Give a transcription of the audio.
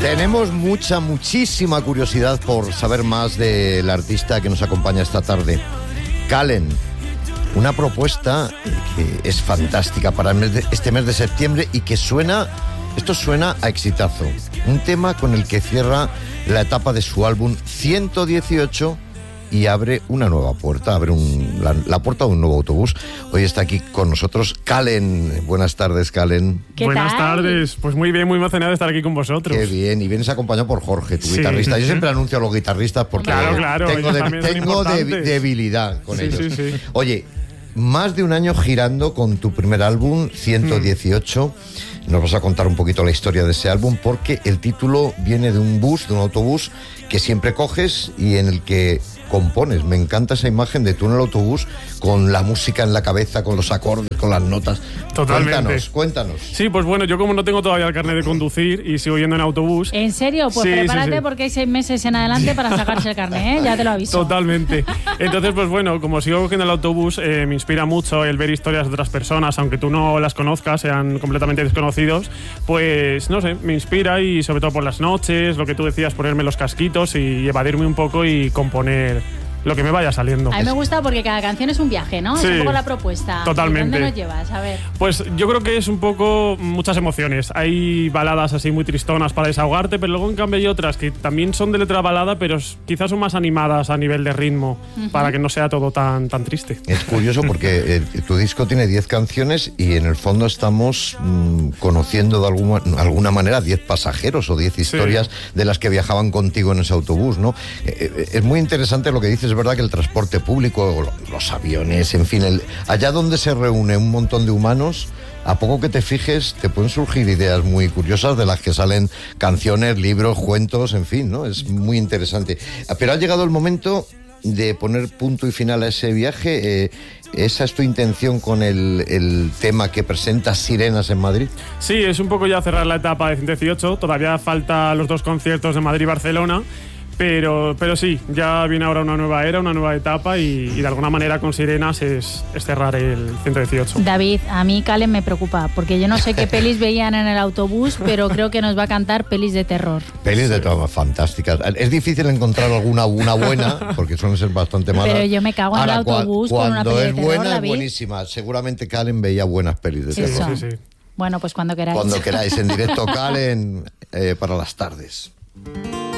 Tenemos muchísima curiosidad por saber más del artista que nos acompaña esta tarde. Kallen, una propuesta que es fantástica para este mes de septiembre y que suena a exitazo. Un tema con el que cierra la etapa de su álbum 118 y abre una nueva puerta, la puerta de un nuevo autobús. Hoy está aquí con nosotros Kallen. Buenas tardes, Kallen. Buenas tardes. Pues muy bien, muy emocionado de estar aquí con vosotros. Qué bien. Y vienes acompañado por Jorge, tu guitarrista. Yo siempre anuncio a los guitarristas porque claro, tengo debilidad con ellos. Sí. Oye, más de un año girando con tu primer álbum, 118. Nos vas a contar un poquito la historia de ese álbum, porque el título viene de un autobús que siempre coges y en el que compones. Me encanta esa imagen de tú en el autobús con la música en la cabeza, con los acordes, con las notas. Totalmente. Cuéntanos. Sí, pues bueno, yo como no tengo todavía el carnet de conducir y sigo yendo en autobús. ¿En serio? Pues prepárate porque hay 6 meses en adelante para sacarse el carnet, ¿eh? Ya te lo aviso. Totalmente. Entonces, pues bueno, como sigo cogiendo el autobús, me inspira mucho el ver historias de otras personas, aunque tú no las conozcas, sean completamente desconocidos, pues no sé, me inspira, y sobre todo por las noches, lo que tú decías, ponerme los casquitos y evadirme un poco y componer lo que me vaya saliendo. A mí me gusta porque cada canción es un viaje, ¿no? Sí, es un poco la propuesta. Totalmente. ¿Dónde nos llevas? A ver. Pues yo creo que es un poco muchas emociones. Hay baladas así muy tristonas para desahogarte, pero luego en cambio hay otras que también son de letra balada, pero quizás son más animadas a nivel de ritmo, para que no sea todo tan triste. Es curioso porque tu disco tiene 10 canciones y en el fondo estamos conociendo de alguna manera 10 pasajeros o 10 historias de las que viajaban contigo en ese autobús, ¿no? Es muy interesante lo que dices. Es verdad que el transporte público, los aviones, en fin, allá donde se reúne un montón de humanos, a poco que te fijes, te pueden surgir ideas muy curiosas de las que salen canciones, libros, cuentos, en fin, ¿no? Es muy interesante. Pero ha llegado el momento de poner punto y final a ese viaje. ¿Esa es tu intención con el tema que presenta Sirenas en Madrid? Sí, es un poco ya cerrar la etapa de 118. Todavía falta los 2 conciertos de Madrid y Barcelona. Pero sí, ya viene ahora una nueva era, una nueva etapa, y de alguna manera con Sirenas es cerrar el 118. David, a mí Kallen me preocupa, porque yo no sé qué pelis veían en el autobús, pero creo que nos va a cantar pelis de terror. Pelis de terror fantásticas. Es difícil encontrar alguna buena, porque suelen ser bastante malas. Pero yo me cago en el autobús con una peli de terror, cuando es buena, David. Es buenísima. Seguramente Kallen veía buenas pelis de terror. Sí. Bueno, pues cuando queráis. Cuando queráis, en directo Kallen para las tardes.